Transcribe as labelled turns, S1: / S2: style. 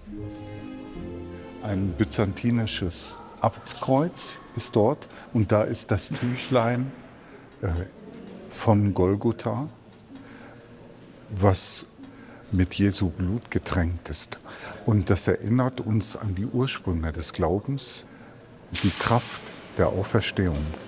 S1: Ein byzantinisches Abtskreuz ist dort und da ist das Tüchlein von Golgotha, was mit Jesu Blut getränkt ist. Und das erinnert uns an die Ursprünge des Glaubens, die Kraft der Auferstehung.